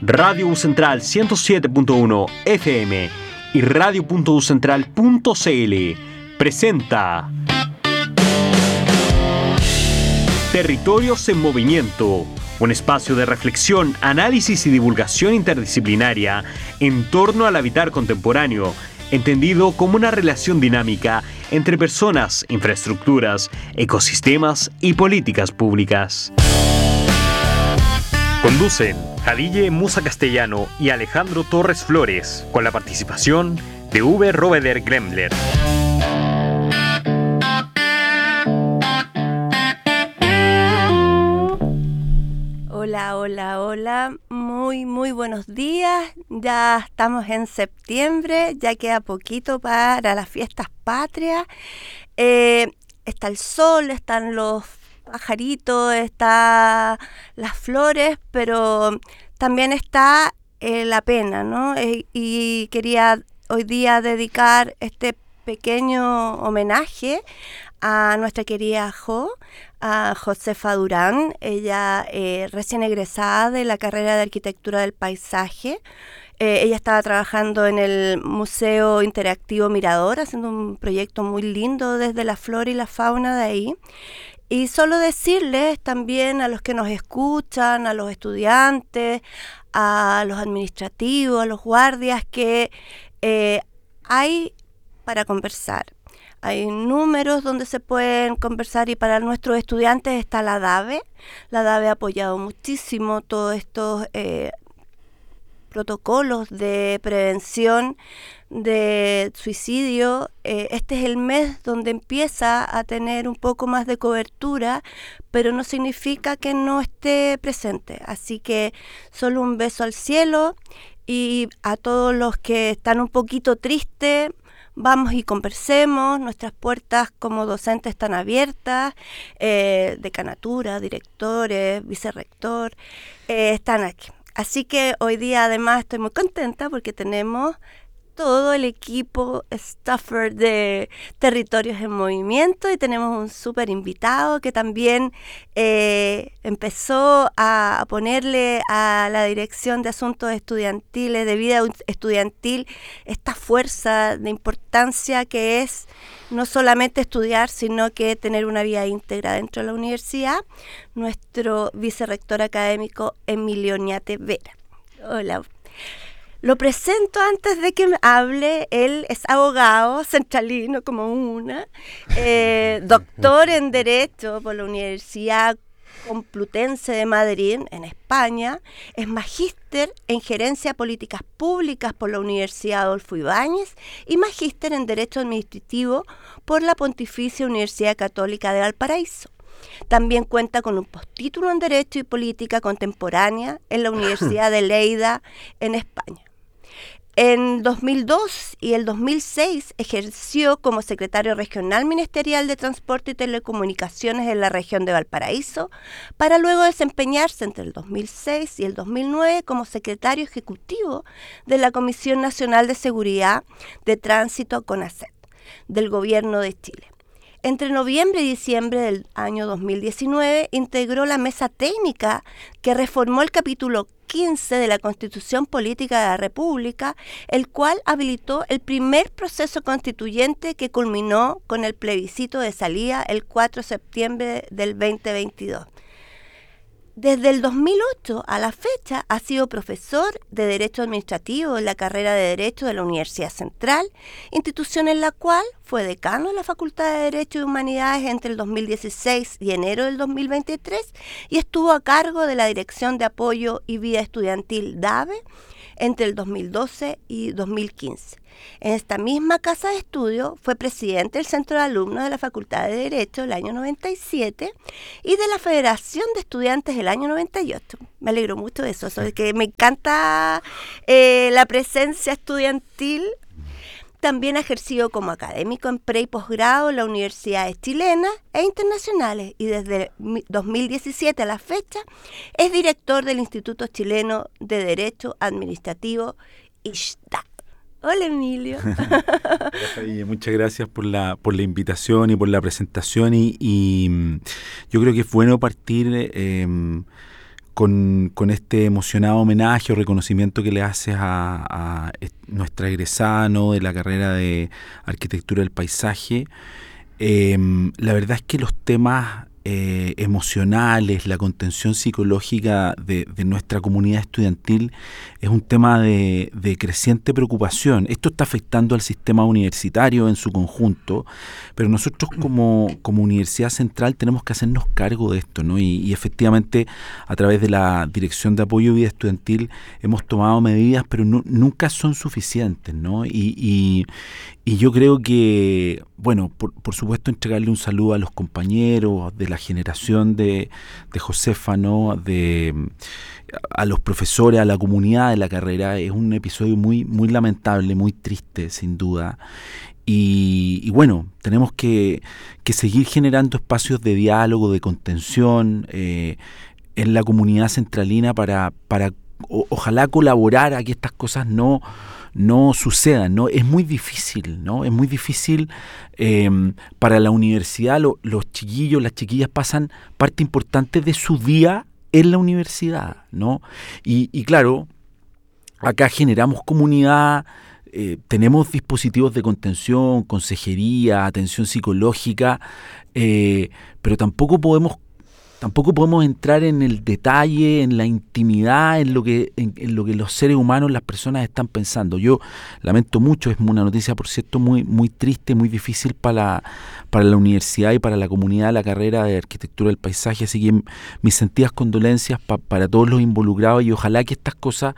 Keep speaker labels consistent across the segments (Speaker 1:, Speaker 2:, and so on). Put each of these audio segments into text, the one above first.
Speaker 1: Radio U Central 107.1 FM y radio.ucentral.cl presenta Territorios en Movimiento, un espacio de reflexión, análisis y divulgación interdisciplinaria en torno al habitar contemporáneo, entendido como una relación dinámica entre personas, infraestructuras, ecosistemas y políticas públicas. Conducen Jadille Musa Castellano y Alejandro Torres Flores, con la participación de Uwe Robeder Gremler.
Speaker 2: Hola, muy buenos días. Ya estamos en septiembre, ya queda poquito para las fiestas patrias. Está el sol, están los pajaritos, están las flores, pero también está la pena, ¿no? Y quería hoy día dedicar este pequeño homenaje a nuestra querida a Josefa Durán. Ella recién egresada de la carrera de Arquitectura del Paisaje. Ella estaba trabajando en el Museo Interactivo Mirador, haciendo un proyecto muy lindo desde la flora y la fauna de ahí. Y solo decirles también a los que nos escuchan, a los estudiantes, a los administrativos, a los guardias, que hay para conversar. Hay números donde se pueden conversar, y para nuestros estudiantes está la DAVE. La DAVE ha apoyado muchísimo todos estos protocolos de prevención de suicidio. Este es el mes donde empieza a tener un poco más de cobertura, pero no significa que no esté presente. Así que solo un beso al cielo, y a todos los que están un poquito tristes, vamos y conversemos. Nuestras puertas como docentes están abiertas, decanatura, directores, vicerrector, están aquí. Así que hoy día además estoy muy contenta porque tenemos todo el equipo staffer de Territorios en Movimiento, y tenemos un súper invitado que también empezó a ponerle a la Dirección de Asuntos Estudiantiles, de Vida Estudiantil, esta fuerza de importancia que es no solamente estudiar, sino que tener una vida íntegra dentro de la universidad, nuestro vicerrector académico Emilio Oñate Vera. Hola. Lo presento antes de que me hable. Él es abogado centralino como una, doctor en Derecho por la Universidad Complutense de Madrid, en España. Es magíster en Gerencia Políticas Públicas por la Universidad Adolfo Ibáñez y magíster en Derecho Administrativo por la Pontificia Universidad Católica de Valparaíso. También cuenta con un postítulo en Derecho y Política Contemporánea en la Universidad de Lleida, en España. En 2002 y el 2006 ejerció como secretario regional ministerial de Transporte y Telecomunicaciones en la región de Valparaíso, para luego desempeñarse entre el 2006 y el 2009 como secretario ejecutivo de la Comisión Nacional de Seguridad de Tránsito CONACET del Gobierno de Chile. Entre noviembre y diciembre del año 2019 integró la mesa técnica que reformó el capítulo 15 de la Constitución Política de la República, el cual habilitó el primer proceso constituyente que culminó con el plebiscito de salida el 4 de septiembre del 2022. Desde el 2008 a la fecha ha sido profesor de Derecho Administrativo en la carrera de Derecho de la Universidad Central, institución en la cual fue decano de la Facultad de Derecho y Humanidades entre el 2016 y enero del 2023, y estuvo a cargo de la Dirección de Apoyo y Vida Estudiantil DAVE entre el 2012 y 2015. En esta misma casa de estudio fue presidente del Centro de Alumnos de la Facultad de Derecho el año 97 y de la Federación de Estudiantes el año 98. Me alegro mucho de eso, que me encanta la presencia estudiantil. También ha ejercido como académico en pre y posgrado en las universidades chilenas e internacionales, y desde 2017 a la fecha es director del Instituto Chileno de Derecho Administrativo, ISDA. Hola, Emilio.
Speaker 3: Muchas gracias por la invitación y por la presentación, y yo creo que es bueno partir con este emocionado homenaje o reconocimiento que le haces a nuestra egresada, ¿no?, de la carrera de Arquitectura del Paisaje. La verdad es que los temas emocionales, la contención psicológica de nuestra comunidad estudiantil es un tema de creciente preocupación. Esto está afectando al sistema universitario en su conjunto, pero nosotros como Universidad Central tenemos que hacernos cargo de esto, ¿no? Y efectivamente a través de la Dirección de Apoyo a Vida Estudiantil hemos tomado medidas, pero nunca son suficientes, ¿no? Y yo creo que, bueno, por supuesto entregarle un saludo a los compañeros de la generación de Josefa, ¿no?, a los profesores, a la comunidad de la carrera. Es un episodio muy, muy lamentable, muy triste, sin duda. Y bueno, tenemos que seguir generando espacios de diálogo, de contención en la comunidad centralina para ojalá colaborar a que estas cosas no sucedan, ¿no? Es muy difícil, ¿no? Es muy difícil para la universidad. Los chiquillos, las chiquillas pasan parte importante de su día en la universidad, ¿no? Y claro, acá generamos comunidad, tenemos dispositivos de contención, consejería, atención psicológica, pero tampoco podemos entrar en el detalle, en la intimidad, en lo que los seres humanos, las personas están pensando. Yo lamento mucho, es una noticia, por cierto, muy, muy triste, muy difícil para la universidad y para la comunidad de la carrera de Arquitectura del Paisaje, así que mis sentidas condolencias para todos los involucrados, y ojalá que estas cosas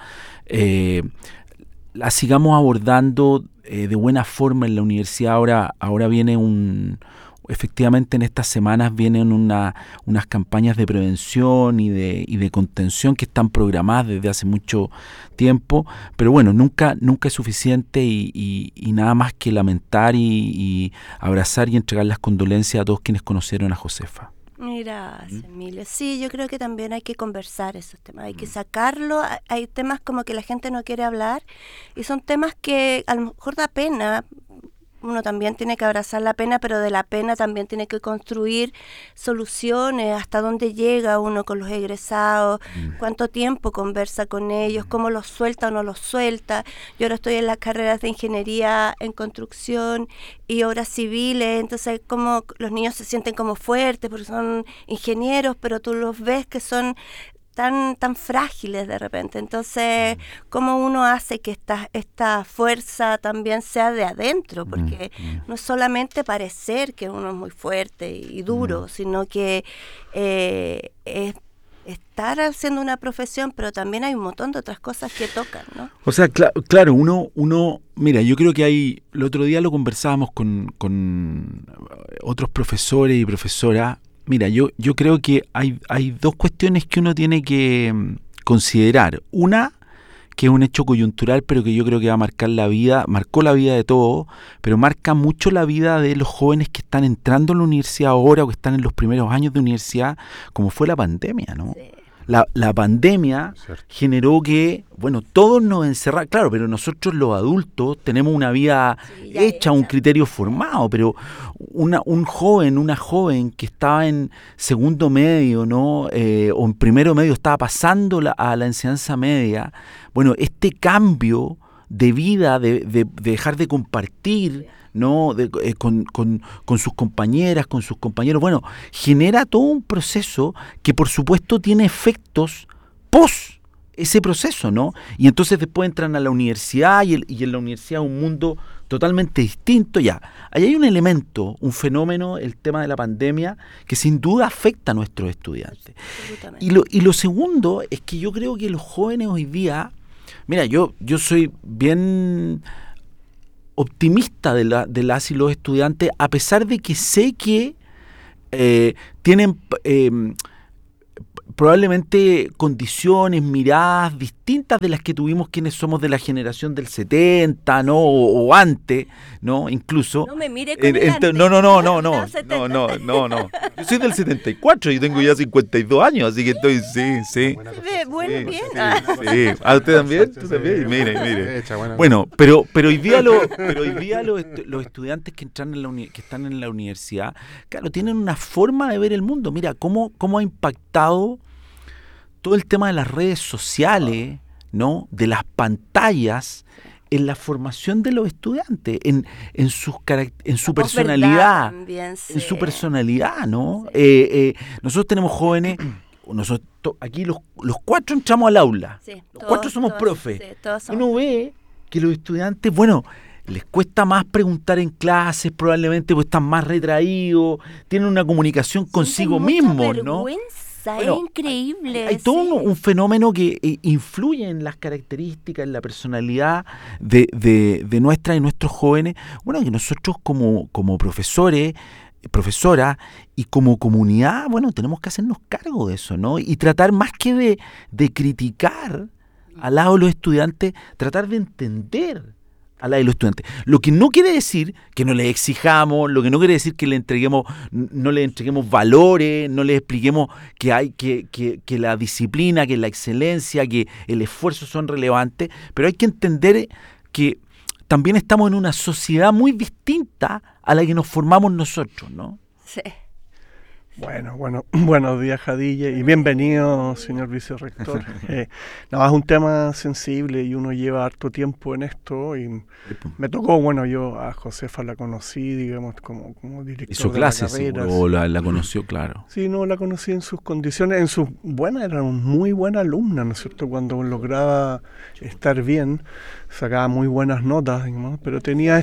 Speaker 3: las sigamos abordando de buena forma en la universidad. Ahora viene efectivamente en estas semanas vienen unas campañas de prevención y de contención que están programadas desde hace mucho tiempo, pero bueno, nunca es suficiente, y nada más que lamentar y abrazar y entregar las condolencias a todos quienes conocieron a Josefa.
Speaker 2: Gracias, Emilio. Sí, yo creo que también hay que conversar esos temas, hay que sacarlo. Hay temas como que la gente no quiere hablar, y son temas que a lo mejor da pena. Uno también tiene que abrazar la pena, pero de la pena también tiene que construir soluciones, hasta dónde llega uno con los egresados, cuánto tiempo conversa con ellos, cómo los suelta o no los suelta. Yo ahora estoy en las carreras de ingeniería en construcción y obras civiles, entonces como los niños se sienten como fuertes porque son ingenieros, pero tú los ves que son tan frágiles de repente. Entonces, ¿cómo uno hace que esta fuerza también sea de adentro? Porque no es solamente parecer que uno es muy fuerte y duro, sino que es estar haciendo una profesión, pero también hay un montón de otras cosas que tocan, ¿no?
Speaker 3: O sea, claro, uno, mira, yo creo que el otro día lo conversábamos con otros profesores y profesoras. Mira, yo creo que hay dos cuestiones que uno tiene que considerar. Una, que es un hecho coyuntural, pero que yo creo que marcó la vida de todos, pero marca mucho la vida de los jóvenes que están entrando a la universidad ahora o que están en los primeros años de universidad, como fue la pandemia, ¿no? Sí. La pandemia generó que, bueno, todos nos encerramos, claro, pero nosotros los adultos tenemos una vida hecha, un criterio formado, pero un joven, una joven que estaba en segundo medio, ¿no? O en primero medio, estaba pasando a la enseñanza media. Bueno, este cambio de vida, de dejar de compartir, ¿no? Con sus compañeras, con sus compañeros, bueno, genera todo un proceso que por supuesto tiene efectos post ese proceso, ¿no? Y entonces después entran a la universidad y en la universidad un mundo totalmente distinto. Ya, ahí hay un elemento, un fenómeno, el tema de la pandemia, que sin duda afecta a nuestros estudiantes. Y lo segundo es que yo creo que los jóvenes hoy día, mira, yo soy bien optimista de las y los estudiantes, a pesar de que sé que tienen probablemente condiciones, miradas distintas de las que tuvimos quienes somos de la generación del 70, ¿no? O antes, ¿no? Incluso.
Speaker 2: No me mire con el antes.
Speaker 3: No. Yo soy del 74 y tengo ya 52 años, así que estoy, sí.
Speaker 2: Bueno, bien.
Speaker 3: Sí. ¿A usted también? ¿Tú también? Mire. Bueno, pero hoy día los estudiantes que están en la universidad, claro, tienen una forma de ver el mundo. Mira, cómo ha impactado todo el tema de las redes sociales, ¿no? De las pantallas, en la formación de los estudiantes, en su personalidad,
Speaker 2: también, sí.
Speaker 3: en su personalidad, ¿no?
Speaker 2: Sí.
Speaker 3: Nosotros tenemos jóvenes, aquí los 4 entramos al aula,
Speaker 2: Sí,
Speaker 3: los 4 somos profes.
Speaker 2: Sí, todos somos.
Speaker 3: Uno ve que los estudiantes, bueno, les cuesta más preguntar en clases, probablemente pues están más retraídos, tienen una comunicación consigo mismos, ¿no?
Speaker 2: Bueno, es increíble.
Speaker 3: Hay todo un fenómeno que influye en las características, en la personalidad de nuestra y nuestros jóvenes. Bueno, que nosotros como profesores, profesoras y como comunidad, bueno, tenemos que hacernos cargo de eso, ¿no? Y tratar más que de criticar al lado de los estudiantes, tratar de entender a la de los estudiantes. Lo que no quiere decir que no les exijamos, lo que no quiere decir que no le entreguemos valores, no les expliquemos que hay que la disciplina, que la excelencia, que el esfuerzo son relevantes, pero hay que entender que también estamos en una sociedad muy distinta a la que nos formamos nosotros, ¿no?
Speaker 2: Sí.
Speaker 4: Bueno, buenos días, Jadilla, y bienvenido, señor vicerrector. Es un tema sensible y uno lleva harto tiempo en esto y me tocó, yo a Josefa la conocí, digamos, como director
Speaker 3: ¿Hizo
Speaker 4: de
Speaker 3: clases
Speaker 4: la carrera.
Speaker 3: o la conoció, claro?
Speaker 4: Sí, no, la conocí en sus condiciones, era una muy buena alumna, ¿no es cierto? Cuando lograba estar bien, sacaba muy buenas notas, digamos, pero tenía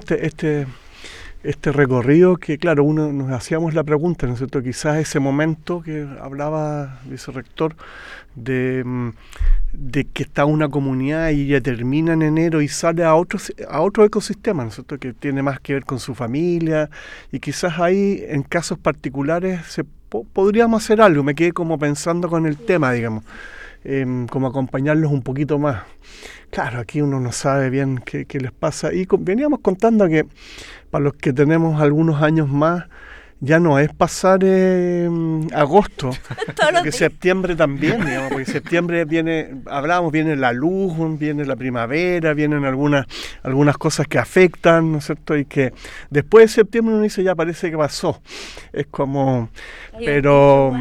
Speaker 4: este recorrido que, claro, nos hacíamos la pregunta, ¿no es cierto? Quizás ese momento que hablaba el vicerrector de que está una comunidad y ya termina en enero y sale a otro ecosistema, ¿no es cierto? Que tiene más que ver con su familia y quizás ahí, en casos particulares, podríamos hacer algo. Me quedé como pensando con el tema, digamos, como acompañarlos un poquito más. Claro, aquí uno no sabe bien qué les pasa y veníamos contando que para los que tenemos algunos años más, ya no es pasar agosto, porque septiembre también, digamos, porque septiembre viene la luz, viene la primavera, vienen algunas cosas que afectan, ¿no es cierto? Y que después de septiembre uno dice, ya parece que pasó. Es como, pero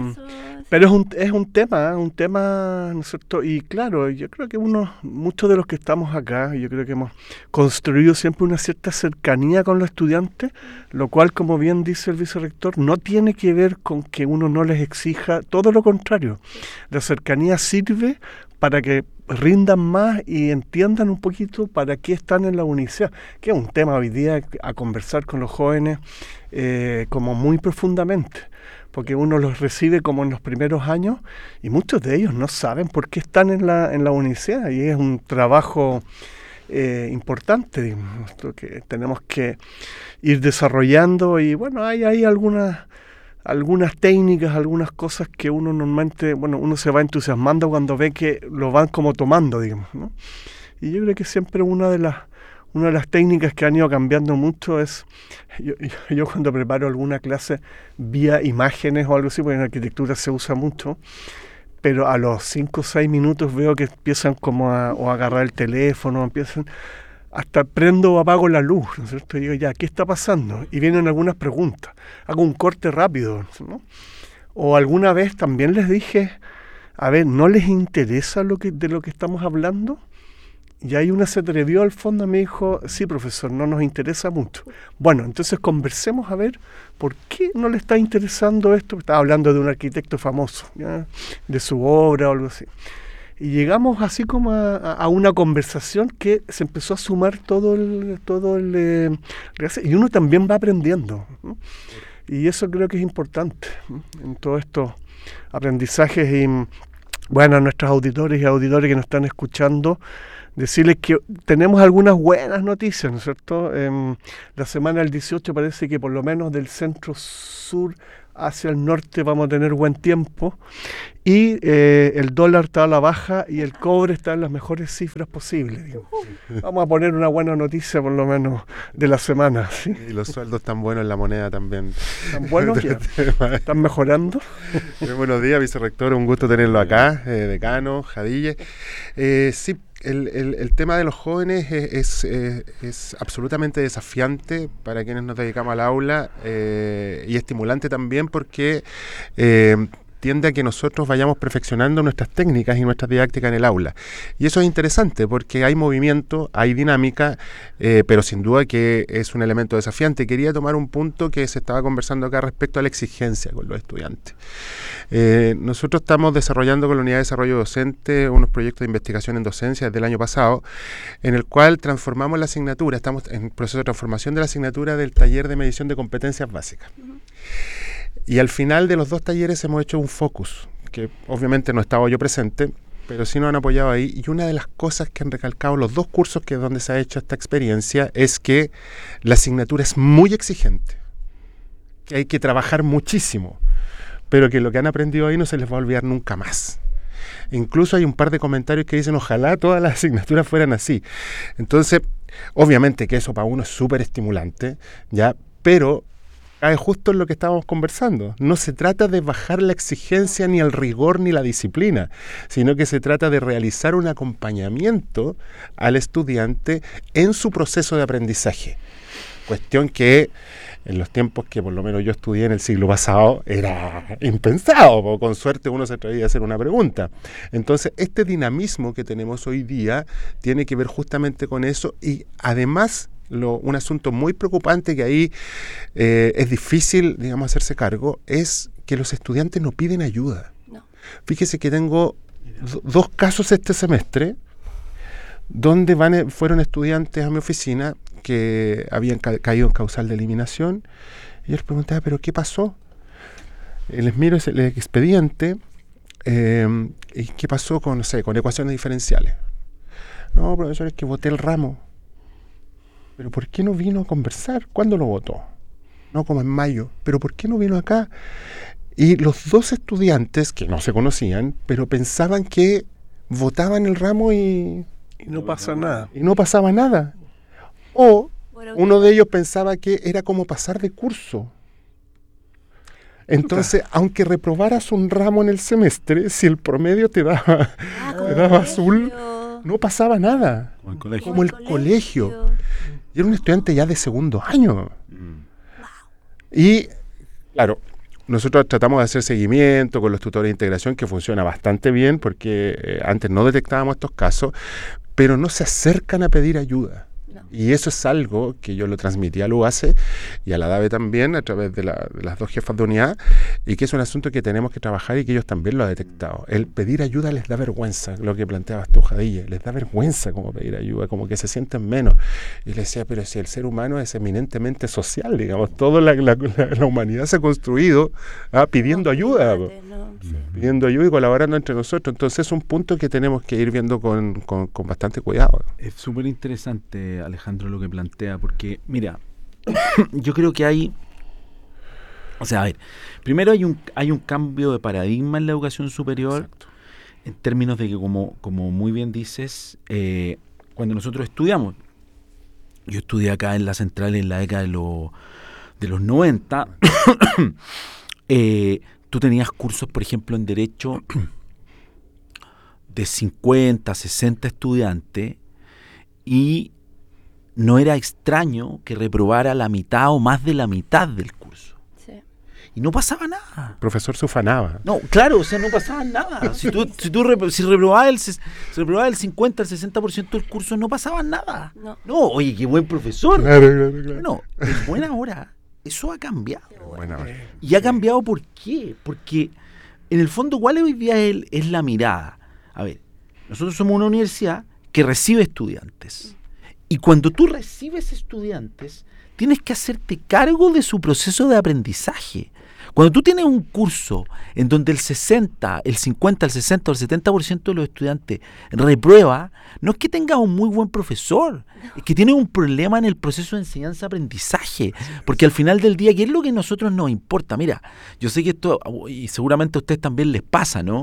Speaker 4: es un tema, ¿no es cierto? Y claro, yo creo que muchos de los que estamos acá, yo creo que hemos construido siempre una cierta cercanía con los estudiantes, lo cual, como bien dice el vicerrector, no tiene que ver con que uno no les exija, todo lo contrario. La cercanía sirve para que rindan más y entiendan un poquito para qué están en la universidad, que es un tema hoy día a conversar con los jóvenes como muy profundamente, porque uno los recibe como en los primeros años y muchos de ellos no saben por qué están en la universidad y es un trabajo importante, digamos, que tenemos que ir desarrollando y bueno, hay algunas técnicas, algunas cosas que uno normalmente, uno se va entusiasmando cuando ve que lo van como tomando, digamos, ¿no? Y yo creo que siempre una de las técnicas que han ido cambiando mucho es, yo cuando preparo alguna clase vía imágenes o algo así, porque en arquitectura se usa mucho, pero a los 5 o 6 minutos veo que empiezan como a agarrar el teléfono, hasta prendo o apago la luz, ¿no es cierto? Y digo, ya, ¿qué está pasando? Y vienen algunas preguntas, hago un corte rápido, ¿no? O alguna vez también les dije, a ver, ¿no les interesa de lo que estamos hablando? Y ahí una se atrevió al fondo y me dijo, sí, profesor, no nos interesa mucho. Bueno, entonces conversemos a ver por qué no le está interesando esto. Estaba hablando de un arquitecto famoso, ¿ya? De su obra o algo así. Y llegamos así como a una conversación que se empezó a sumar todo el y uno también va aprendiendo, ¿no? Y eso creo que es importante, ¿no? En todos estos aprendizajes y, a nuestros auditores y auditores que nos están escuchando, decirles que tenemos algunas buenas noticias, ¿no es cierto? La semana del 18 parece que por lo menos del centro sur hacia el norte vamos a tener buen tiempo y el dólar está a la baja y el cobre está en las mejores cifras posibles, digamos. Vamos a poner una buena noticia por lo menos de la semana, ¿sí?
Speaker 5: Y los sueldos están buenos en la moneda también.
Speaker 4: ¿Están buenos? ¿Están mejorando?
Speaker 5: Buenos días, vicerrector, un gusto tenerlo acá, decano, Jadille. Sí, el tema de los jóvenes es absolutamente desafiante para quienes nos dedicamos al aula y estimulante también porque tiende a que nosotros vayamos perfeccionando nuestras técnicas y nuestras didácticas en el aula. Y eso es interesante porque hay movimiento, hay dinámica, pero sin duda que es un elemento desafiante. Quería tomar un punto que se estaba conversando acá respecto a la exigencia con los estudiantes. Nosotros estamos desarrollando con la Unidad de Desarrollo Docente unos proyectos de investigación en docencia desde el año pasado, en el cual transformamos la asignatura, estamos en proceso de transformación de la asignatura del taller de medición de competencias básicas. Y al final de los 2 talleres hemos hecho un focus, que obviamente no estaba yo presente, pero sí nos han apoyado ahí. Y una de las cosas que han recalcado los 2 cursos que es donde se ha hecho esta experiencia es que la asignatura es muy exigente, que hay que trabajar muchísimo, pero que lo que han aprendido ahí no se les va a olvidar nunca más. Incluso hay un par de comentarios que dicen ojalá todas las asignaturas fueran así. Entonces, obviamente que eso para uno es súper estimulante, ¿ya? Pero cae justo en lo que estábamos conversando. No se trata de bajar la exigencia, ni el rigor, ni la disciplina, sino que se trata de realizar un acompañamiento al estudiante en su proceso de aprendizaje. Cuestión que en los tiempos que por lo menos yo estudié en el siglo pasado era impensado, con suerte uno se atrevía a hacer una pregunta. Entonces, este dinamismo que tenemos hoy día tiene que ver justamente con eso y además un asunto muy preocupante que ahí es difícil, digamos, hacerse cargo, es que los estudiantes no piden ayuda. No. Fíjese que tengo 2 casos este semestre donde fueron estudiantes a mi oficina que habían caído en causal de eliminación y yo les preguntaba, ¿pero qué pasó? Les miro el expediente y ¿qué pasó con, no sé, con ecuaciones diferenciales? No, profesor, es que boté el ramo. ¿Pero por qué no vino a conversar? ¿Cuándo lo votó? No, como en mayo. ¿Pero por qué no vino acá? Y los 2 estudiantes, que no se conocían, pero pensaban que votaban el ramo y
Speaker 4: no pasa nada.
Speaker 5: Y no pasaba nada. O uno de ellos pensaba que era como pasar de curso. Entonces, aunque reprobaras un ramo en el semestre, si el promedio te daba azul, no pasaba nada. Como el colegio. Y era un estudiante ya de 2º año. Y, claro, nosotros tratamos de hacer seguimiento con los tutores de integración, que funciona bastante bien, porque antes no detectábamos estos casos, pero no se acercan a pedir ayuda. No. Y eso es algo que yo lo transmití al UACE y a la DAVE también, a través de las 2 jefas de unidad, y que es un asunto que tenemos que trabajar y que ellos también lo han detectado. El pedir ayuda les da vergüenza, lo que planteabas tú, Jadilla, les da vergüenza como pedir ayuda, como que se sienten menos. Y les decía, pero si el ser humano es eminentemente social, digamos, toda la humanidad se ha construido pidiendo ayuda. Pidiendo ayuda y colaborando entre nosotros. Entonces es un punto que tenemos que ir viendo con bastante cuidado.
Speaker 3: Es súper interesante, Alejandro, lo que plantea, porque, mira, yo creo que hay... O sea, a ver, primero hay un cambio de paradigma en la educación superior. Exacto. En términos de que, como muy bien dices, cuando nosotros estudiamos, yo estudié acá en la Central en la década de los 90, tú tenías cursos, por ejemplo, en Derecho de 50, 60 estudiantes y no era extraño que reprobara la mitad o más de la mitad del curso. Sí. Y no pasaba nada.
Speaker 5: El profesor se ufanaba.
Speaker 3: No, claro, o sea, no pasaba nada. Si reprobabas el 50, el 60% del curso, no pasaba nada. No, oye, qué buen profesor. Claro. No, en buena hora. Eso ha cambiado. ¿Y ha cambiado por qué? Porque en el fondo, ¿cuál hoy día es la mirada? A ver, nosotros somos una universidad que recibe estudiantes. Y cuando tú recibes estudiantes, tienes que hacerte cargo de su proceso de aprendizaje. Cuando tú tienes un curso en donde el 60, el 50, el 60 o el 70% de los estudiantes reprueba, no es que tengas un muy buen profesor, es que tienes un problema en el proceso de enseñanza-aprendizaje, porque al final del día, ¿qué es lo que a nosotros nos importa? Mira, yo sé que esto, y seguramente a ustedes también les pasa, ¿no?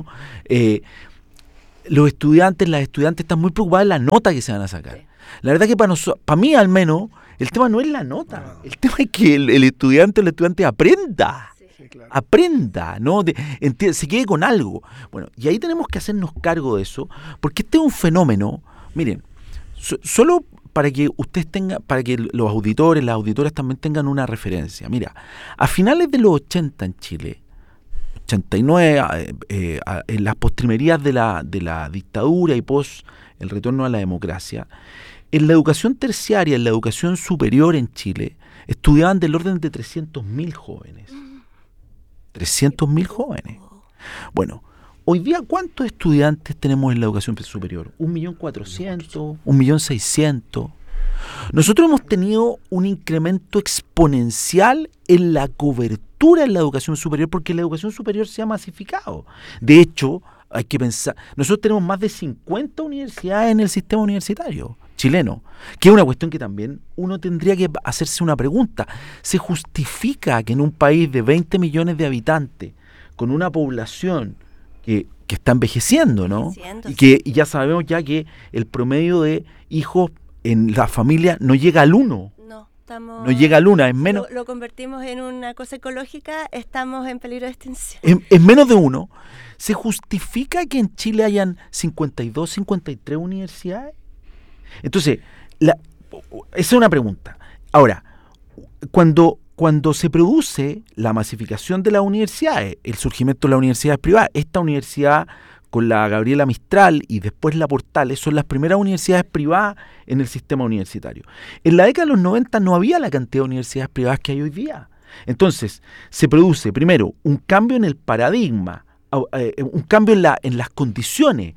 Speaker 3: Los estudiantes, las estudiantes están muy preocupadas en la nota que se van a sacar. La verdad que para mí al menos, el tema no es la nota, el tema es que el estudiante o el estudiante aprenda. Claro. Aprenda, ¿no? Se quede con algo. Bueno, y ahí tenemos que hacernos cargo de eso, porque este es un fenómeno, miren, solo para que ustedes tengan, para que los auditores, las auditoras también tengan una referencia. Mira, a finales de los 80 en Chile, 89, en las postrimerías de la dictadura y post el retorno a la democracia, en la educación terciaria, en la educación superior en Chile, estudiaban del orden de 300.000 jóvenes. 300.000 jóvenes. Bueno, hoy día, ¿cuántos estudiantes tenemos en la educación superior? 1.400.000, 1.600.000. Nosotros hemos tenido un incremento exponencial en la cobertura en la educación superior porque la educación superior se ha masificado. De hecho, hay que pensar, nosotros tenemos más de 50 universidades en el sistema universitario chileno, que es una cuestión que también uno tendría que hacerse una pregunta. ¿Se justifica que en un país de 20 millones de habitantes, con una población que está envejeciendo, ¿no? Y ya sabemos ya que el promedio de hijos en la familia no llega al 1? No llega al 1, es menos.
Speaker 2: Lo convertimos en una cosa ecológica, estamos en peligro de extinción.
Speaker 3: Es menos de 1. ¿Se justifica que en Chile hayan 52, 53 universidades? Entonces, esa es una pregunta. Ahora, cuando se produce la masificación de las universidades, el surgimiento de las universidades privadas, esta universidad con la Gabriela Mistral y después la Portales son las primeras universidades privadas en el sistema universitario. En la década de los 90 no había la cantidad de universidades privadas que hay hoy día. Entonces, se produce primero un cambio en el paradigma, un cambio en las condiciones.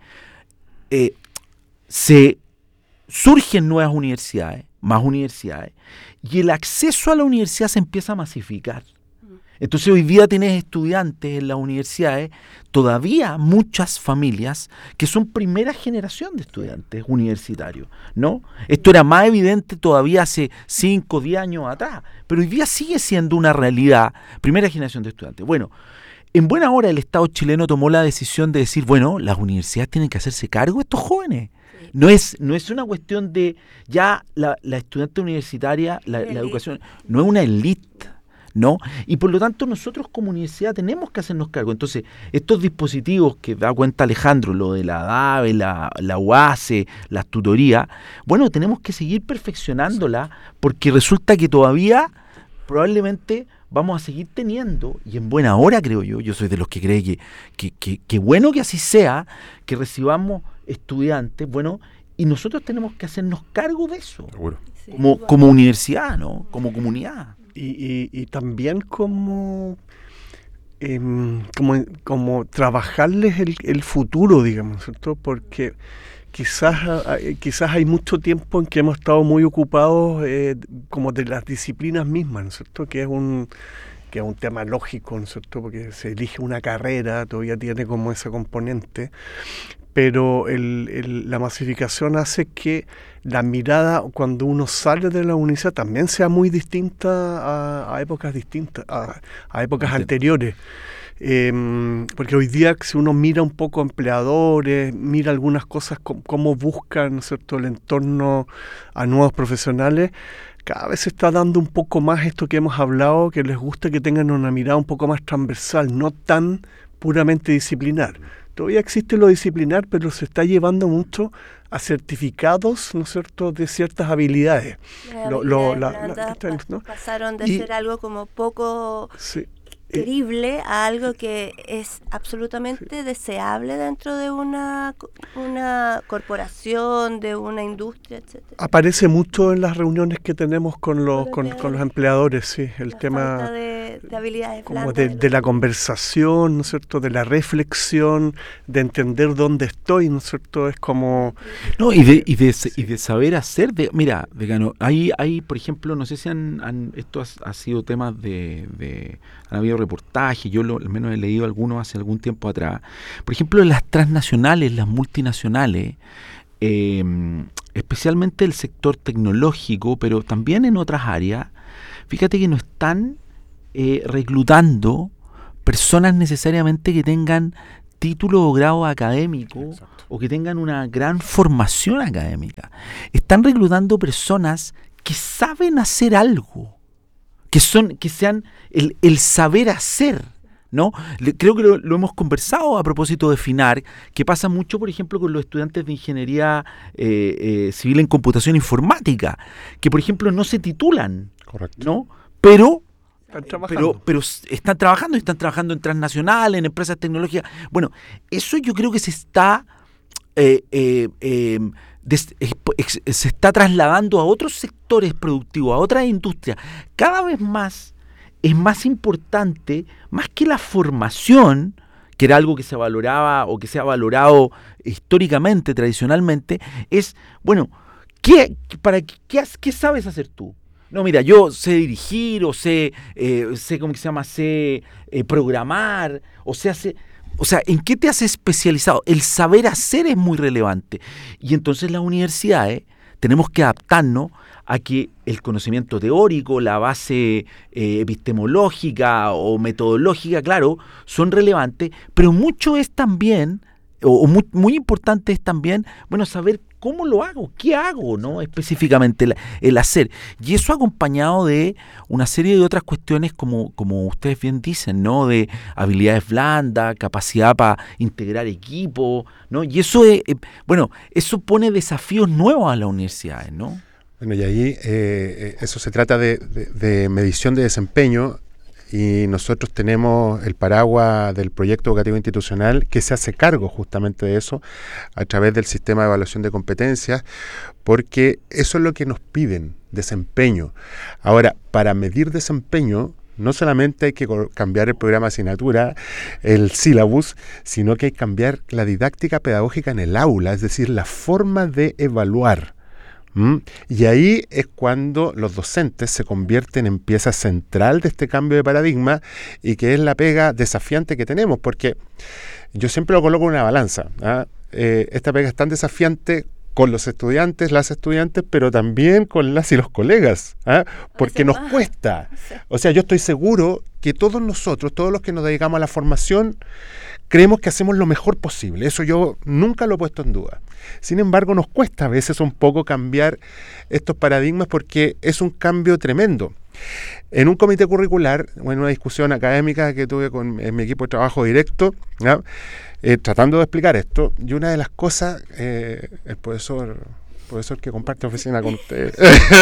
Speaker 3: Se surgen nuevas universidades, más universidades, y el acceso a la universidad se empieza a masificar. Entonces hoy día tienes estudiantes en las universidades, todavía muchas familias que son primera generación de estudiantes universitarios, ¿no? Esto era más evidente todavía hace 5 o 10 años atrás, pero hoy día sigue siendo una realidad, primera generación de estudiantes. Bueno, en buena hora el Estado chileno tomó la decisión de decir, bueno, las universidades tienen que hacerse cargo de estos jóvenes. No es una cuestión de ya la estudiante universitaria, la educación, no es una élite, ¿no? Y por lo tanto nosotros como universidad tenemos que hacernos cargo. Entonces, estos dispositivos que da cuenta Alejandro, lo de la DAVE, la UACE, las tutorías, bueno, tenemos que seguir perfeccionándola porque resulta que todavía probablemente vamos a seguir teniendo, y en buena hora creo yo soy de los que cree que bueno que así sea, que recibamos estudiantes, bueno, y nosotros tenemos que hacernos cargo de eso, sí, como universidad, ¿no? Como comunidad.
Speaker 4: Y también como trabajarles el futuro, digamos, ¿cierto? Porque quizás hay mucho tiempo en que hemos estado muy ocupados como de las disciplinas mismas, ¿no es cierto? Que es un tema lógico, ¿no es cierto? Porque se elige una carrera, todavía tiene como ese componente, pero la masificación hace que la mirada cuando uno sale de la universidad también sea muy distinta a épocas distintas, a épocas anteriores. Porque hoy día si uno mira un poco empleadores, mira algunas cosas, cómo buscan, ¿no es cierto?, el entorno a nuevos profesionales, cada vez se está dando un poco más esto que hemos hablado, que les gusta que tengan una mirada un poco más transversal, no tan puramente disciplinar. Todavía existe lo disciplinar, pero se está llevando mucho a certificados, ¿no es cierto?, de ciertas habilidades.
Speaker 2: Pasaron de ser algo como poco querible a algo que es absolutamente deseable dentro de una corporación, de una industria, etcétera.
Speaker 4: Aparece mucho en las reuniones que tenemos con los empleadores, sí, el tema
Speaker 2: falta de habilidades
Speaker 4: como de la conversación, ¿no es cierto?, de la reflexión, de entender dónde estoy, ¿no es cierto?, es como
Speaker 3: no, y de saber hacer, mira, Decano, hay por ejemplo, no sé si esto ha sido temas han habido reportajes, yo al menos he leído algunos hace algún tiempo atrás. Por ejemplo, las transnacionales, las multinacionales, especialmente el sector tecnológico, pero también en otras áreas, fíjate que no están reclutando personas necesariamente que tengan título o grado académico. Exacto. O que tengan una gran formación académica. Están reclutando personas que saben hacer algo, que sean el saber hacer, ¿no? Creo que lo hemos conversado a propósito de FINAR, que pasa mucho, por ejemplo, con los estudiantes de ingeniería civil en computación informática, que, por ejemplo, no se titulan, correcto, ¿no? Pero
Speaker 4: Están trabajando.
Speaker 3: pero están trabajando en transnacionales, en empresas tecnológicas. Bueno, eso yo creo que se está se está trasladando a otros sectores productivos, a otras industrias. Cada vez más es más importante, más que la formación, que era algo que se valoraba o que se ha valorado históricamente, tradicionalmente, es, bueno, ¿qué sabes hacer tú? No, mira, yo sé dirigir, o sé ¿cómo que se llama? Sé programar, o sea, ¿en qué te has especializado? El saber hacer es muy relevante. Y entonces las universidades tenemos que adaptarnos a que el conocimiento teórico, la base epistemológica o metodológica, claro, son relevantes, pero mucho es también, muy importante es también, bueno, saber cómo lo hago, qué hago, ¿no? Específicamente el hacer. Y eso acompañado de una serie de otras cuestiones, como ustedes bien dicen, ¿no? De habilidades blandas, capacidad para integrar equipos, ¿no? Y eso eso pone desafíos nuevos a las universidades, ¿no?
Speaker 5: Bueno, y ahí eso se trata de medición de desempeño, y nosotros tenemos el paraguas del proyecto educativo institucional que se hace cargo justamente de eso a través del sistema de evaluación de competencias, porque eso es lo que nos piden, desempeño. Ahora, para medir desempeño, no solamente hay que cambiar el programa de asignatura, el sílabus, sino que hay que cambiar la didáctica pedagógica en el aula, es decir, la forma de evaluar. Y ahí es cuando los docentes se convierten en pieza central de este cambio de paradigma, y que es la pega desafiante que tenemos, porque yo siempre lo coloco en una balanza, ¿ah? Esta pega es tan desafiante con los estudiantes, las estudiantes, pero también con las y los colegas, ¿ah? Porque nos cuesta. O sea, yo estoy seguro que todos nosotros, todos los que nos dedicamos a la formación, creemos que hacemos lo mejor posible. Eso yo nunca lo he puesto en duda. Sin embargo, nos cuesta a veces un poco cambiar estos paradigmas, porque es un cambio tremendo. En un comité curricular, o en una discusión académica que tuve en mi equipo de trabajo directo, ¿no? Tratando de explicar esto, y una de las cosas, el profesor que comparte oficina con usted.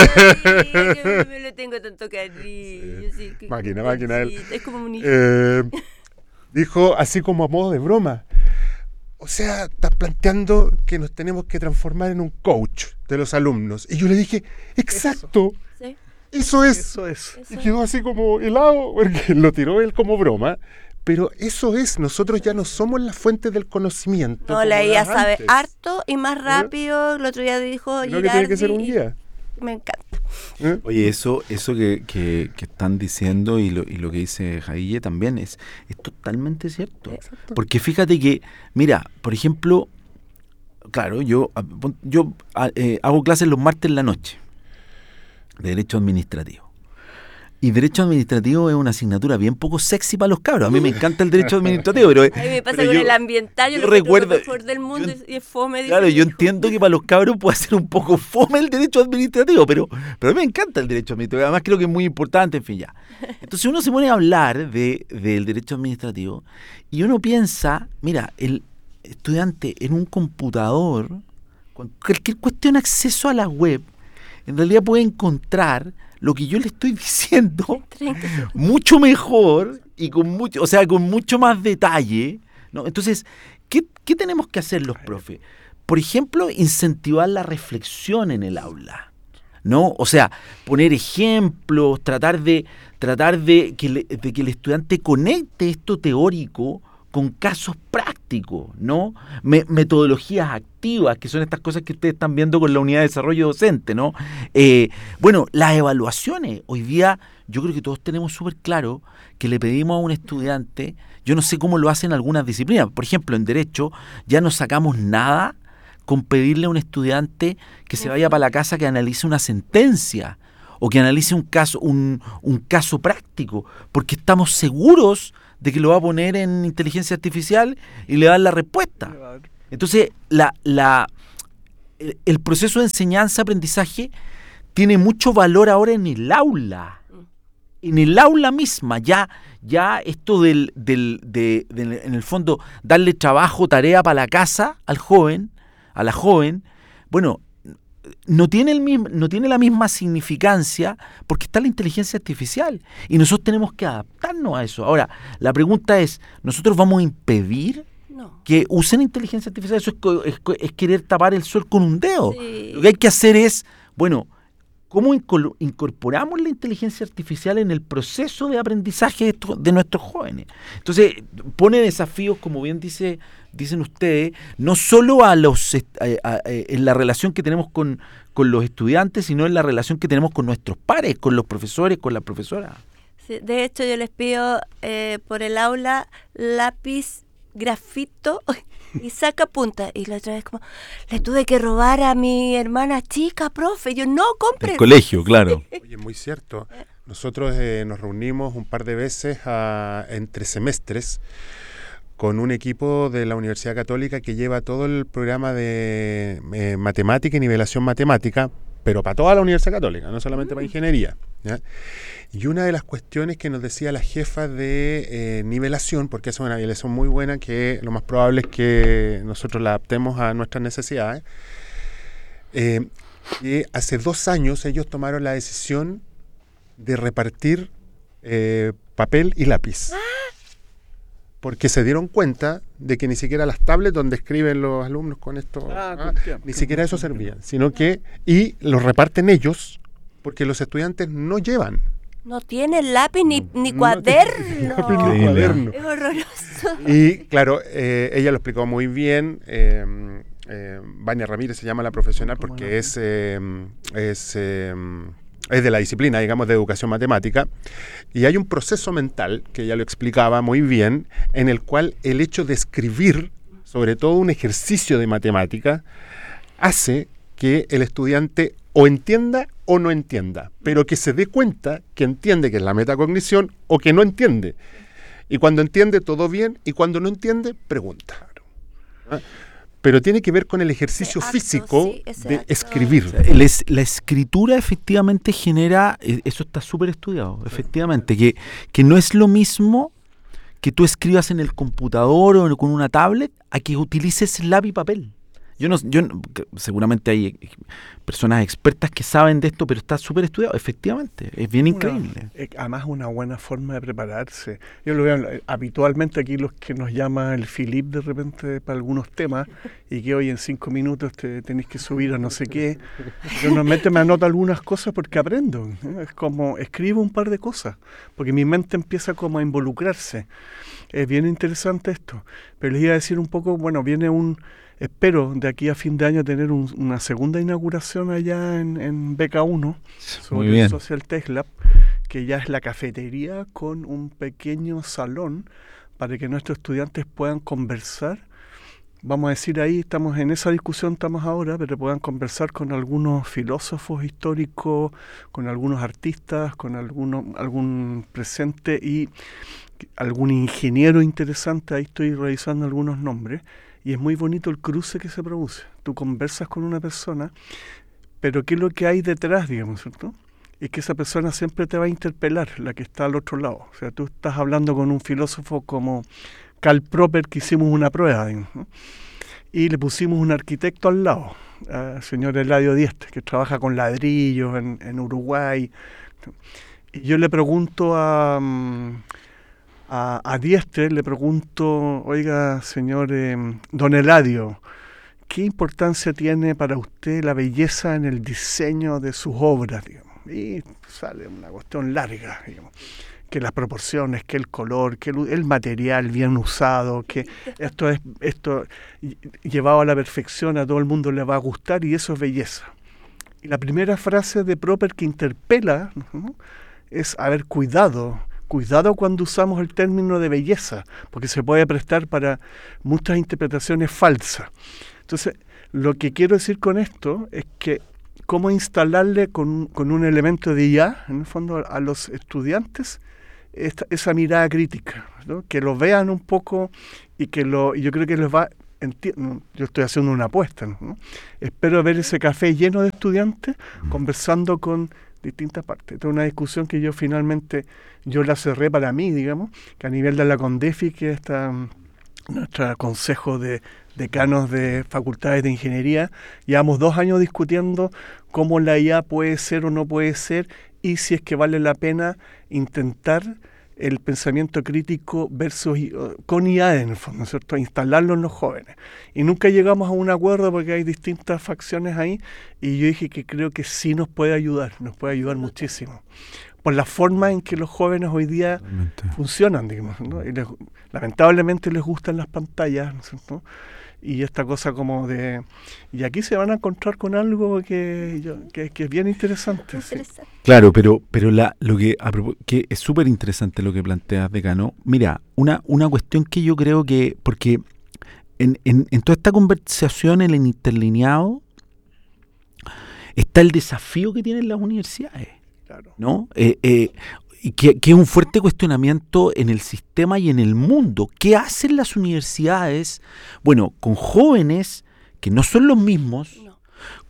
Speaker 2: Yo me lo tengo tanto cariño. Sí,
Speaker 5: máquina él.
Speaker 2: Es como un hijo.
Speaker 5: Dijo así como a modo de broma: o sea, estás planteando que nos tenemos que transformar en un coach de los alumnos. Y yo le dije, exacto, eso es. Y quedó así como helado, porque lo tiró él como broma. Pero eso es, nosotros ya no somos la fuente del conocimiento.
Speaker 2: No, la IA sabe harto y más rápido. El otro día dijo
Speaker 5: Girardi, que tiene que ser un guía.
Speaker 2: Me encanta.
Speaker 3: Oye, eso que están diciendo y lo que dice Jaille también es totalmente cierto. Exacto. Porque fíjate que, mira, por ejemplo, claro, yo hago clases los martes en la noche de Derecho Administrativo. Y Derecho Administrativo es una asignatura bien poco sexy para los cabros. A mí me encanta el Derecho Administrativo, pero...
Speaker 2: A mí me pasa con el ambiental, yo lo recuerdo lo mejor del mundo y es fome.
Speaker 3: Claro, yo entiendo que para los cabros puede ser un poco fome el Derecho Administrativo, pero a mí me encanta el Derecho Administrativo. Además creo que es muy importante, en fin, ya. Entonces uno se pone a hablar del Derecho Administrativo y uno piensa, mira, el estudiante en un computador, cualquier cuestión de acceso a la web, en realidad puede encontrar lo que yo le estoy diciendo mucho mejor y con mucho más detalle, ¿no? Entonces, ¿qué tenemos que hacer los profes? Por ejemplo, incentivar la reflexión en el aula, ¿no? O sea, poner ejemplos, tratar de que el estudiante conecte esto teórico con casos prácticos, ¿no? Metodologías activas, que son estas cosas que ustedes están viendo con la unidad de desarrollo docente, ¿no? Bueno, las evaluaciones. Hoy día yo creo que todos tenemos súper claro que le pedimos a un estudiante, yo no sé cómo lo hacen algunas disciplinas, por ejemplo, en Derecho ya no sacamos nada con pedirle a un estudiante que se vaya para la casa que analice una sentencia o que analice un caso práctico, porque estamos seguros de que lo va a poner en inteligencia artificial y le va a dar la respuesta. Entonces, el proceso de enseñanza-aprendizaje tiene mucho valor ahora en el aula. En el aula misma, ya esto en el fondo, darle trabajo, tarea para la casa al joven, a la joven, bueno, no tiene la misma significancia porque está la inteligencia artificial y nosotros tenemos que adaptarnos a eso. Ahora, la pregunta es, ¿nosotros vamos a impedir que usen inteligencia artificial? Eso es querer tapar el sol con un dedo.
Speaker 2: Sí.
Speaker 3: Lo que hay que hacer es, bueno, ¿cómo incorporamos la inteligencia artificial en el proceso de aprendizaje de nuestros jóvenes? Entonces, pone desafíos, como bien dicen ustedes, no solo en la relación que tenemos con los estudiantes, sino en la relación que tenemos con nuestros pares, con los profesores, con las profesoras.
Speaker 2: Sí, de hecho, yo les pido por el aula lápiz, grafito y saca punta. Y la otra vez como, le tuve que robar a mi hermana chica, profe. Yo, no, compre.
Speaker 3: El colegio, claro.
Speaker 5: Oye, muy cierto. Nosotros nos reunimos un par de veces entre semestres con un equipo de la Universidad Católica que lleva todo el programa de matemática y nivelación matemática, pero para toda la Universidad Católica, no solamente para ingeniería, ¿ya? Y una de las cuestiones que nos decía la jefa de nivelación, porque es una nivelación muy buena, que lo más probable es que nosotros la adaptemos a nuestras necesidades, que hace 2 años ellos tomaron la decisión de repartir papel y lápiz. Porque se dieron cuenta de que ni siquiera las tablets donde escriben los alumnos con esto, ni siquiera eso servía, sino que, y los reparten ellos, porque los estudiantes no llevan.
Speaker 2: No tiene lápiz ni cuaderno.
Speaker 5: Ni cuaderno.
Speaker 2: Es horroroso.
Speaker 5: Y claro, ella lo explicó muy bien. Vania Ramírez se llama la profesional porque es de la disciplina, digamos, de educación matemática, y hay un proceso mental, que ella lo explicaba muy bien, en el cual el hecho de escribir, sobre todo un ejercicio de matemática, hace que el estudiante o entienda o no entienda, pero que se dé cuenta que entiende, que es la metacognición, o que no entiende. Y cuando entiende, todo bien, y cuando no entiende, pregunta. ¿Ah? Pero tiene que ver con el ejercicio físico de escribir.
Speaker 3: O sea, la escritura efectivamente genera, eso está súper estudiado, efectivamente, que no es lo mismo que tú escribas en el computador o con una tablet a que utilices lápiz y papel. Seguramente hay personas expertas que saben de esto, pero está súper estudiado, efectivamente, es bien increíble.
Speaker 4: Además, una buena forma de prepararse. Yo lo veo habitualmente aquí, los que nos llama el Philip de repente para algunos temas, y que hoy en 5 minutos tenéis que subir a no sé qué. Yo normalmente me anoto algunas cosas porque aprendo. Es como escribo un par de cosas, porque mi mente empieza como a involucrarse. Es bien interesante esto. Pero les iba a decir un poco, bueno, espero de aquí a fin de año tener una segunda inauguración allá en Beca 1 sobre el Social Tech Lab, que ya es la cafetería con un pequeño salón para que nuestros estudiantes puedan conversar. Vamos a decir, ahí estamos en esa discusión, estamos ahora, pero puedan conversar con algunos filósofos históricos, con algunos artistas, con algún presente y algún ingeniero interesante. Ahí estoy revisando algunos nombres. Y es muy bonito el cruce que se produce. Tú conversas con una persona, pero ¿qué es lo que hay detrás, digamos, cierto? Es que esa persona siempre te va a interpelar, la que está al otro lado. O sea, tú estás hablando con un filósofo como Karl Popper, que hicimos una prueba, digamos, ¿no? Y le pusimos un arquitecto al lado, al señor Eladio Dieste, que trabaja con ladrillos en Uruguay. Y yo le pregunto a Diestre, le pregunto, oiga, señor don Eladio, ¿qué importancia tiene para usted la belleza en el diseño de sus obras? Digamos? Y sale una cuestión larga, digamos, que las proporciones, que el color, que el material bien usado, que esto llevado a la perfección a todo el mundo le va a gustar, y eso es belleza. Y la primera frase de Popper que interpela, ¿no?, es, cuidado cuando usamos el término de belleza, porque se puede prestar para muchas interpretaciones falsas. Entonces, lo que quiero decir con esto es que cómo instalarle con un elemento de IA, en el fondo, a los estudiantes esa mirada crítica, ¿no? Que lo vean un poco y yo creo que les va... Yo estoy haciendo una apuesta, ¿no? Espero ver ese café lleno de estudiantes conversando con distintas partes. Esta es una discusión que yo la cerré para mí, digamos, que a nivel de la CONDEFI, que está nuestro consejo de decanos de facultades de ingeniería. Llevamos 2 años discutiendo cómo la IA puede ser o no puede ser y si es que vale la pena intentar el pensamiento crítico con IA en el fondo, ¿no es cierto? Instalarlo en los jóvenes. Y nunca llegamos a un acuerdo porque hay distintas facciones ahí y yo dije que creo que sí nos puede ayudar muchísimo. Por la forma en que los jóvenes hoy día funcionan, digamos, ¿no? Y lamentablemente les gustan las pantallas, ¿no es cierto? Y esta cosa como de... Y aquí se van a encontrar con algo que es bien interesante. Sí.
Speaker 3: Claro, pero que es súper interesante lo que planteas, decano. Mira, una cuestión que yo creo que... Porque en toda esta conversación, en el interlineado, está el desafío que tienen las universidades.
Speaker 4: Claro.
Speaker 3: ¿No? Que es un fuerte cuestionamiento en el sistema y en el mundo. ¿Qué hacen las universidades? Bueno, con jóvenes que no son los mismos, no.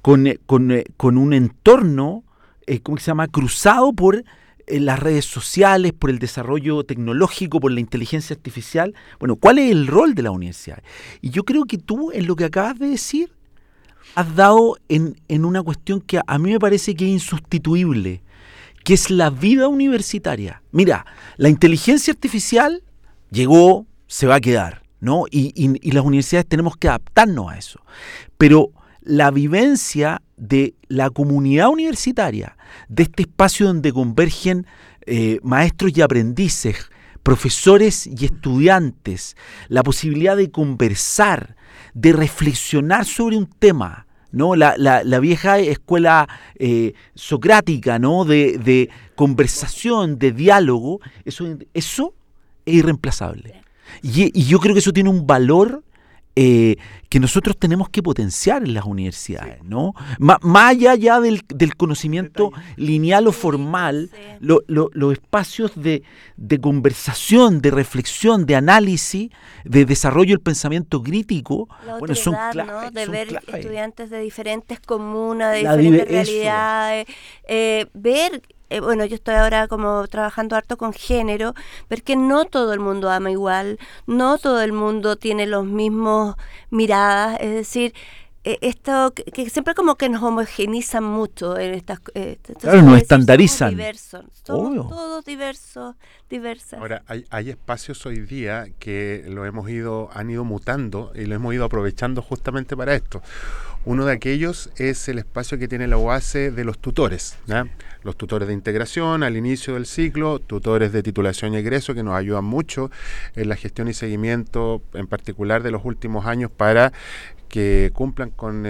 Speaker 3: con un entorno, ¿cómo se llama?, cruzado por las redes sociales, por el desarrollo tecnológico, por la inteligencia artificial. Bueno, ¿cuál es el rol de la universidad? Y yo creo que tú, en lo que acabas de decir, has dado en una cuestión que a mí me parece que es insustituible, que es la vida universitaria. Mira, la inteligencia artificial llegó, se va a quedar, ¿no? Y las universidades tenemos que adaptarnos a eso. Pero la vivencia de la comunidad universitaria, de este espacio donde convergen maestros y aprendices, profesores y estudiantes, la posibilidad de conversar, de reflexionar sobre un tema, ¿no? La vieja escuela socrática, ¿no? De conversación, de diálogo, eso es irreemplazable. Y yo creo que eso tiene un valor que nosotros tenemos que potenciar en las universidades, ¿no? Más allá ya del conocimiento lineal o formal, los espacios de conversación, de reflexión, de análisis, de desarrollo del pensamiento crítico,
Speaker 2: bueno, son claves, ¿no? De ver clave. Estudiantes de diferentes comunas, de diferentes realidades, ver... bueno, yo estoy ahora como trabajando harto con género, porque no todo el mundo ama igual, no todo el mundo tiene los mismos miradas, es decir, esto que siempre como que nos homogenizan mucho en estas...
Speaker 3: claro, nos estandarizan.
Speaker 2: Somos todos diversas.
Speaker 5: Ahora, hay espacios hoy día que han ido mutando y lo hemos ido aprovechando justamente para esto. Uno de aquellos es el espacio que tiene la UACE de los tutores, ¿no? Los tutores de integración al inicio del ciclo, tutores de titulación y egreso que nos ayudan mucho en la gestión y seguimiento, en particular de los últimos años, para que cumplan con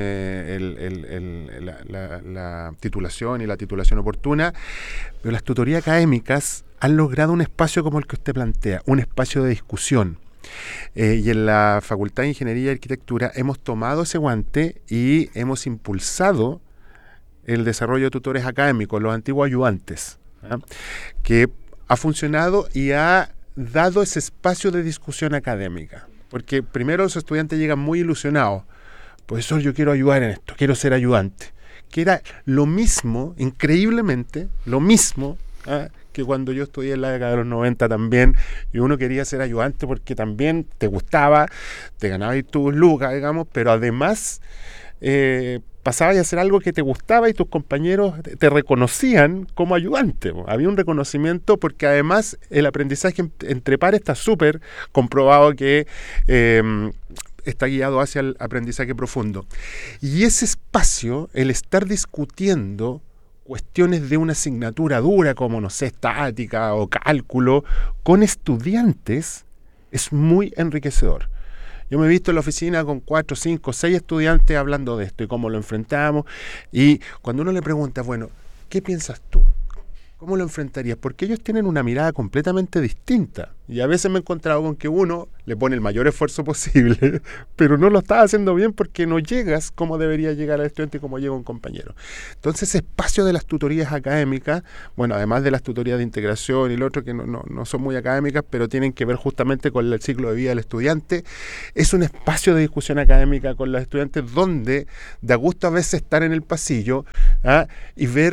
Speaker 5: la titulación y la titulación oportuna. Pero las tutorías académicas han logrado un espacio como el que usted plantea, un espacio de discusión. Y en la Facultad de Ingeniería y Arquitectura hemos tomado ese guante y hemos impulsado el desarrollo de tutores académicos, los antiguos ayudantes, ¿eh? Que ha funcionado y ha dado ese espacio de discusión académica. Porque primero los estudiantes llegan muy ilusionados. Profesor, yo quiero ayudar en esto, quiero ser ayudante. Que era lo mismo, increíblemente, lo mismo, ¿eh? Que cuando yo estudié en la década de los 90 también, y uno quería ser ayudante porque también te gustaba, te ganabas tus lucas, digamos, pero además pasabas a hacer algo que te gustaba y tus compañeros te reconocían como ayudante. Había un reconocimiento porque además el aprendizaje entre pares está súper comprobado que está guiado hacia el aprendizaje profundo. Y ese espacio, el estar discutiendo cuestiones de una asignatura dura como, no sé, estática o cálculo, con estudiantes, es muy enriquecedor. Yo me he visto en la oficina con 4, 5, 6 estudiantes hablando de esto y cómo lo enfrentamos. Y cuando uno le pregunta, bueno, ¿qué piensas tú? ¿Cómo lo enfrentarías? Porque ellos tienen una mirada completamente distinta. Y a veces me he encontrado con que uno le pone el mayor esfuerzo posible, pero no lo está haciendo bien porque no llegas como debería llegar al estudiante y como llega un compañero. Entonces, ese espacio de las tutorías académicas, bueno, además de las tutorías de integración y lo otro que no son muy académicas, pero tienen que ver justamente con el ciclo de vida del estudiante, es un espacio de discusión académica con los estudiantes donde da gusto a veces estar en el pasillo, ¿ah? Y ver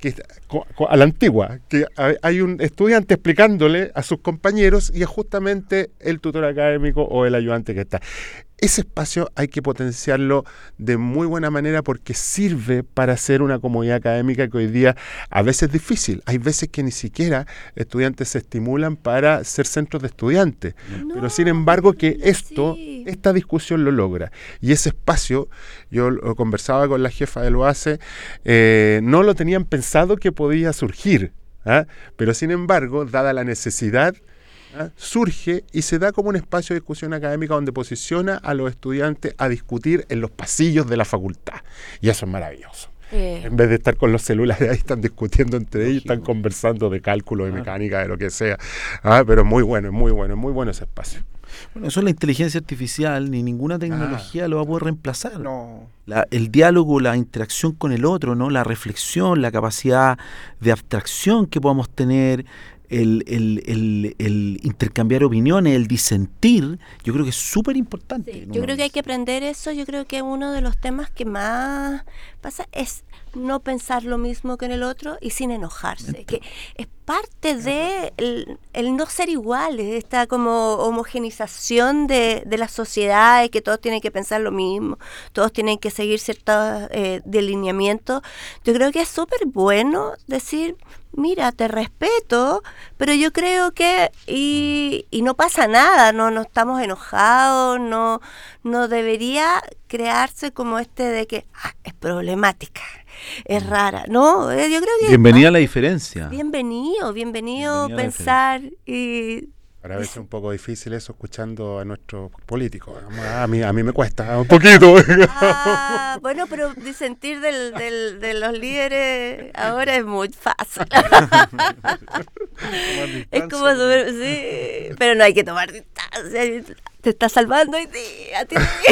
Speaker 5: que a la antigua, que hay un estudiante explicándole a sus compañeros y es justamente el tutor académico o el ayudante que está. Ese espacio hay que potenciarlo de muy buena manera porque sirve para hacer una comodidad académica que hoy día a veces es difícil. Hay veces que ni siquiera estudiantes se estimulan para ser centros de estudiantes.
Speaker 2: No,
Speaker 5: pero sin embargo que
Speaker 2: sí.
Speaker 5: esta discusión lo logra. Y ese espacio, yo lo conversaba con la jefa del OASE, no lo tenían pensado que podía surgir. ¿Ah? Pero sin embargo, dada la necesidad, surge y se da como un espacio de discusión académica donde posiciona a los estudiantes a discutir en los pasillos de la facultad. Y eso es maravilloso. En vez de estar con los celulares ahí, están discutiendo entre ellos, están conversando de cálculo, de mecánica, de lo que sea. Pero es muy bueno ese espacio.
Speaker 3: Bueno, eso es la inteligencia artificial, ni ninguna tecnología lo va a poder reemplazar.
Speaker 4: No.
Speaker 3: El diálogo, la interacción con el otro, ¿no? La reflexión, la capacidad de abstracción que podamos tener, el intercambiar opiniones, el disentir, yo creo que es súper importante.
Speaker 2: Sí, yo creo que hay que aprender eso. Yo creo que uno de los temas que más pasa es no pensar lo mismo que en el otro y sin enojarse, que es parte de el no ser iguales, esta como homogenización de la sociedad, que todos tienen que pensar lo mismo, todos tienen que seguir ciertos delineamientos. Yo creo que es súper bueno decir, mira, te respeto, pero yo creo que y no pasa nada, no estamos enojados, no debería crearse como de que es problemática, es rara, no, yo creo que
Speaker 3: bienvenida a la diferencia.
Speaker 2: Bienvenido pensar y
Speaker 5: Para veces es un poco difícil eso escuchando a nuestros políticos. A mí me cuesta un poquito.
Speaker 2: Bueno, pero disentir de los líderes ahora es muy fácil. Es como sí, pero no hay que tomar distancia. Te está salvando hoy día.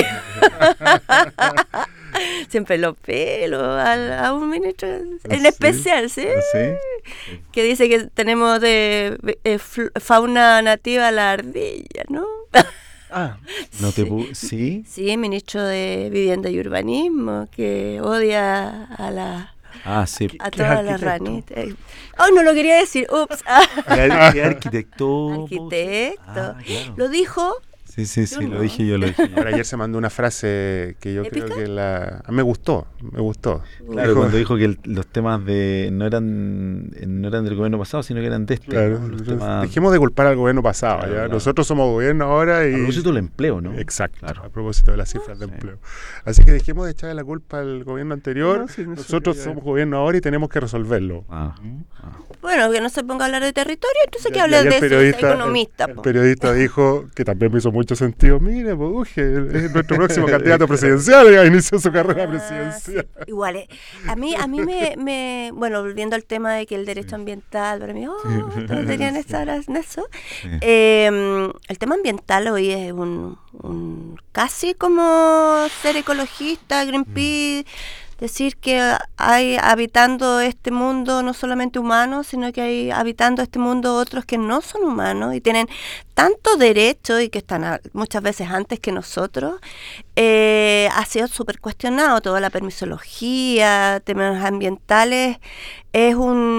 Speaker 2: Siempre los pelos a un ministro en especial, ¿sí? Que dice que tenemos de fauna nativa la ardilla, ¿no?
Speaker 3: No te ¿Sí?
Speaker 2: Sí, ministro de Vivienda y Urbanismo, que odia a todas las ranitas. No lo quería decir, ups.
Speaker 3: ¿Qué arquitecto?
Speaker 2: Claro. Lo dijo.
Speaker 3: Sí, lo dije yo.
Speaker 5: Pero ayer se mandó una frase que yo
Speaker 2: ¿Épica?
Speaker 5: creo que me gustó.
Speaker 3: Claro, cuando dijo que los temas no eran del gobierno pasado, sino que eran de este.
Speaker 5: Claro,
Speaker 3: ¿no?
Speaker 5: dejemos de culpar al gobierno pasado.
Speaker 3: Claro.
Speaker 5: Nosotros somos gobierno ahora y...
Speaker 3: A propósito del empleo, ¿no?
Speaker 5: Exacto,
Speaker 3: claro.
Speaker 5: a propósito de las cifras de empleo. Así que dejemos de echarle la culpa al gobierno anterior. Nosotros somos gobierno ahora y tenemos que resolverlo.
Speaker 2: Bueno, que no se ponga a hablar de territorio, entonces que hable de eso, es economista.
Speaker 5: El periodista dijo, que también me hizo mucho sentido, mire, Uge, es nuestro próximo candidato presidencial, ya inició su carrera presidencial.
Speaker 2: Sí. Igual, a mí me bueno, volviendo al tema de que el derecho ambiental, para mí, todos deberían estar en eso. Sí. El tema ambiental hoy es un casi como ser ecologista, Greenpeace, decir que hay habitando este mundo no solamente humanos, sino que hay habitando este mundo otros que no son humanos y tienen tanto derecho y que están muchas veces antes que nosotros. Ha sido súper cuestionado toda la permisología, temas ambientales, es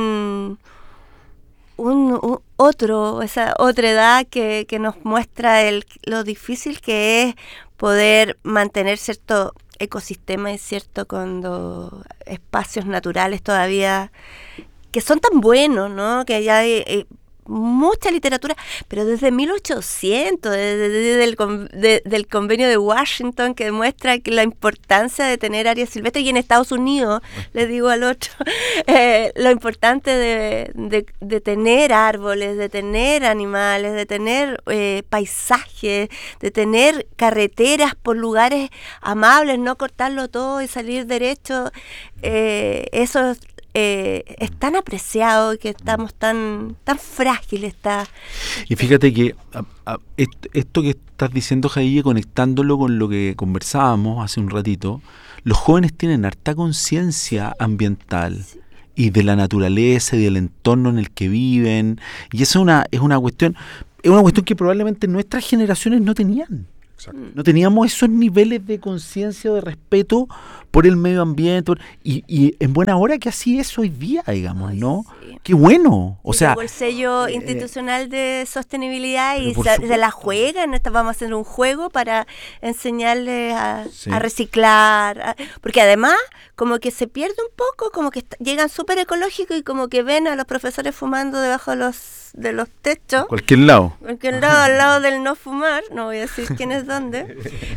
Speaker 2: esa otra edad que nos muestra lo difícil que es poder mantener cierto ecosistema, es cierto, cuando espacios naturales todavía que son tan buenos, ¿no? Que ya hay mucha literatura, pero desde 1800, desde del convenio de Washington, que demuestra que la importancia de tener áreas silvestres, y en Estados Unidos, le digo al otro, lo importante de tener árboles, de tener animales, de tener paisajes, de tener carreteras por lugares amables, no cortarlo todo y salir derecho. Eso es tan apreciado, que estamos tan frágiles.
Speaker 3: Y fíjate que esto que estás diciendo, Jaime, conectándolo con lo que conversábamos hace un ratito, los jóvenes tienen harta conciencia ambiental. Sí. Y de la naturaleza y del entorno en el que viven, y eso es una cuestión que probablemente nuestras generaciones no tenían. No teníamos esos niveles de conciencia o de respeto por el medio ambiente. Y en buena hora que así es hoy día, digamos, ¿no?
Speaker 2: Sí.
Speaker 3: ¡Qué bueno! O sea,
Speaker 2: el sello institucional de sostenibilidad y
Speaker 3: por
Speaker 2: se la juegan. Vamos a hacer un juego para enseñarles a reciclar. Porque además, como que se pierde un poco, como que llegan súper ecológicos y como que ven a los profesores fumando debajo de los techos.
Speaker 3: cualquier lado.
Speaker 2: Cualquier lado, al lado del no fumar. No voy a decir quién es dónde.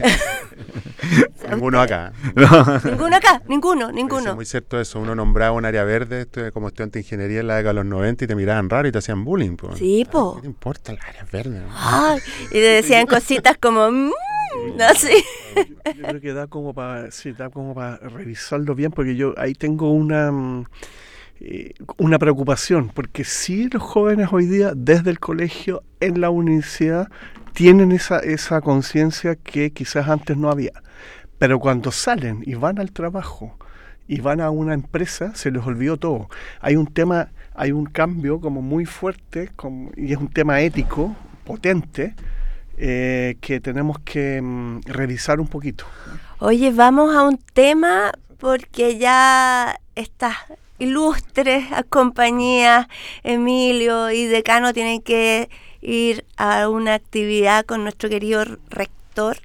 Speaker 5: Ninguno acá.
Speaker 2: Ninguno acá, ninguno.
Speaker 5: Es muy cierto eso. Uno nombraba un área verde como estudiante de ingeniería en la década de los 90 y te miraban raro y te hacían bullying. Po.
Speaker 2: Sí, po.
Speaker 5: ¿Qué te importa el área verde?
Speaker 2: Ay, y te decían cositas como... no sé.
Speaker 4: Yo creo que da como para revisarlo bien, porque yo ahí tengo una preocupación, porque sí los jóvenes hoy día, desde el colegio, en la universidad, tienen esa conciencia que quizás antes no había. Pero cuando salen y van al trabajo y van a una empresa, se les olvidó todo. Hay un cambio como muy fuerte, y es un tema ético, potente, que tenemos que revisar un poquito.
Speaker 2: Oye, vamos a un tema, porque ya estas ilustres compañías, Emilio y Decano, tienen que ir a una actividad con nuestro querido rector.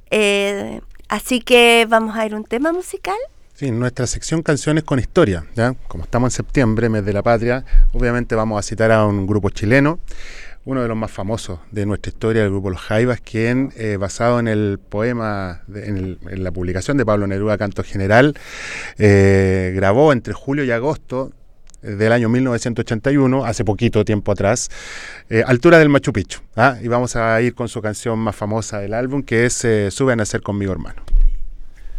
Speaker 2: Así que vamos a ir a un tema musical.
Speaker 5: Sí, nuestra sección Canciones con Historia, ¿ya? Como estamos en septiembre, mes de la patria, obviamente vamos a citar a un grupo chileno, uno de los más famosos de nuestra historia, el grupo Los Jaivas, quien, basado en el poema, en la publicación de Pablo Neruda, Canto General, grabó entre julio y agosto del año 1981, hace poquito tiempo atrás, Altura del Machu Picchu, ¿ah? Y vamos a ir con su canción más famosa del álbum, que es Sube a nacer conmigo, hermano.